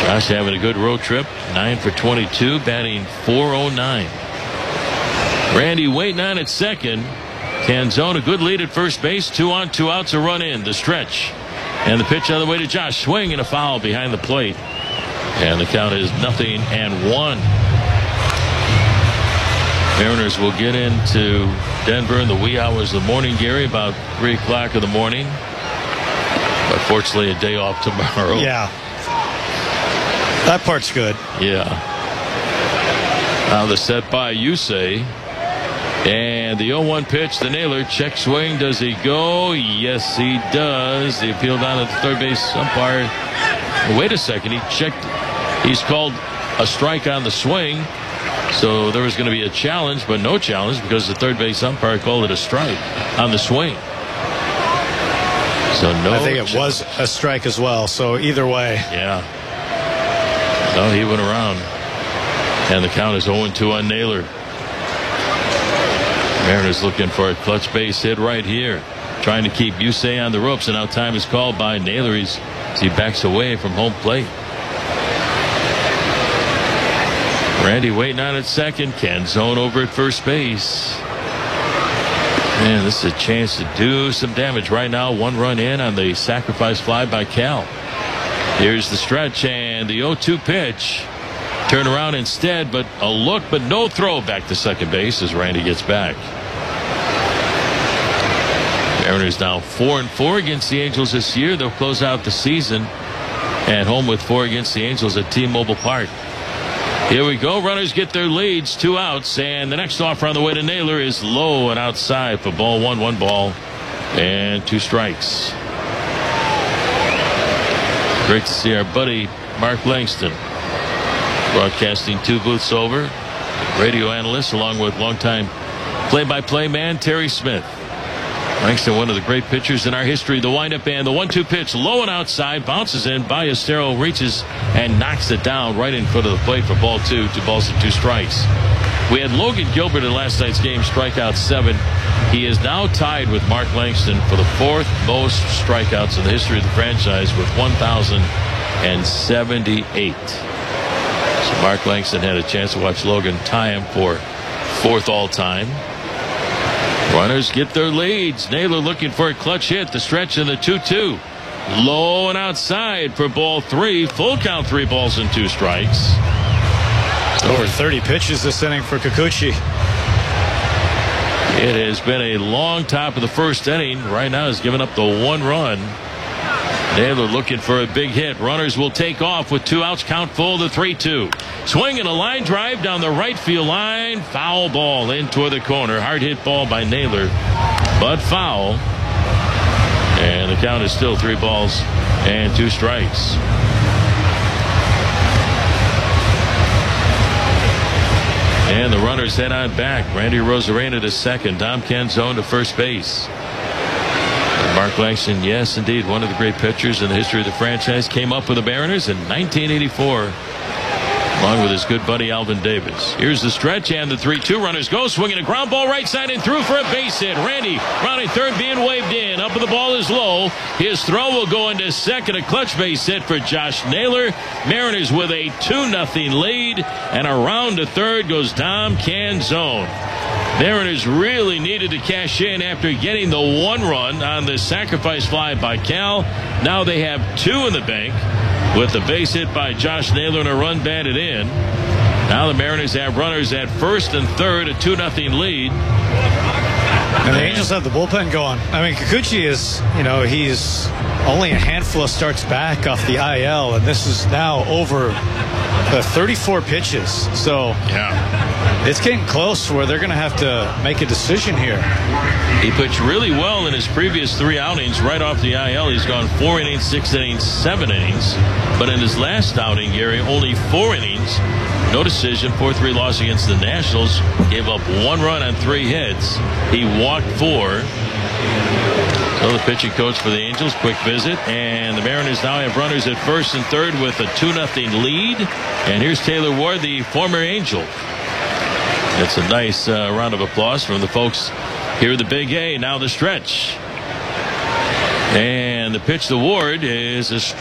Josh having a good road trip. 9 for 22, batting .409. Randy waiting on at second. Canzone a good lead at first base. 2 on, 2 outs, a run in. The stretch. And the pitch on the way to Josh. Swing and a foul behind the plate. And the count is 0-1. Mariners will get into Denver in the wee hours of the morning, Gary, about 3 o'clock in the morning. But fortunately, a day off tomorrow. Yeah. That part's good. Yeah. Now the set by Yusei. And the 0-1 pitch, the nailer. Check swing. Does he go? Yes, he does. The appeal down to the third base umpire. Wait a second. He checked. He's called a strike on the swing. So there was going to be a challenge, but no challenge because the third base umpire called it a strike on the swing. So no. I think it was a strike as well. So either way. Yeah. No, he went around. And the count is 0-2 on Naylor. Mariners looking for a clutch base hit right here. Trying to keep Yusei on the ropes. And now time is called by Naylor. He backs away from home plate. Randy waiting on at second. Canzone over at first base. Man, this is a chance to do some damage right now. 1 run in on the sacrifice fly by Cal. Here's the stretch and the 0-2 pitch. Turn around instead, but a look, but no throw back to second base as Randy gets back. Mariners now 4-4 against the Angels this year. They'll close out the season at home with 4 against the Angels at T-Mobile Park. Here we go. Runners get their leads. 2 outs. And the next offer on the way to Naylor is low and outside for ball 1. 1 ball and 2 strikes. Great to see our buddy Mark Langston broadcasting 2 booths over. Radio analyst along with longtime play-by-play man Terry Smith. Langston, one of the great pitchers in our history. The windup and the 1-2 pitch, low and outside, bounces in. Ballestero reaches and knocks it down right in front of the plate for ball 2. 2 balls and 2 strikes. We had Logan Gilbert in last night's game, strikeout 7. He is now tied with Mark Langston for the 4th most strikeouts in the history of the franchise with 1,078. So Mark Langston had a chance to watch Logan tie him for 4th all time. Runners get their leads. Naylor looking for a clutch hit. The stretch in the 2-2. Low and outside for ball 3. Full count, 3 balls and 2 strikes. Over 30 pitches this inning for Kikuchi. It has been a long top of the first inning. Right now has given up the 1 run. Naylor looking for a big hit. Runners will take off with 2 outs. Count full to 3-2. Swing and a line drive down the right field line. Foul ball in toward the corner. Hard hit ball by Naylor, but foul. And the count is still 3 balls and 2 strikes. And the runners head on back. Randy Arozarena to second. Dom Canzone to first base. Mark Langston, yes, indeed, one of the great pitchers in the history of the franchise, came up with the Mariners in 1984, along with his good buddy Alvin Davis. Here's the stretch and the 3-2. Runners go, swinging a ground ball right side and through for a base hit. Randy rounding third, being waved in. Up and the ball is low. His throw will go into second. A clutch base hit for Josh Naylor. Mariners with a 2-0 lead, and around to third goes Dom Canzone. Mariners really needed to cash in after getting the 1 run on the sacrifice fly by Cal. Now they have 2 in the bank with the base hit by Josh Naylor and a run batted in. Now the Mariners have runners at first and third, a 2-0 lead. And the Angels have the bullpen going. I mean, Kikuchi is, he's only a handful of starts back off the IL, and this is now over 34 pitches. So yeah, it's getting close where they're going to have to make a decision here. He pitched really well in his previous 3 outings right off the IL. He's gone 4 innings, 6 innings, 7 innings. But in his last outing, Gary, only 4 innings. No decision, 4-3 loss against the Nationals. Gave up 1 run on 3 hits. He walked 4. So the pitching coach for the Angels, quick visit. And the Mariners now have runners at first and third with a 2-0 lead. And here's Taylor Ward, the former Angel. It's a nice round of applause from the folks here at the Big A. Now the stretch. And the pitch to Ward is a strike.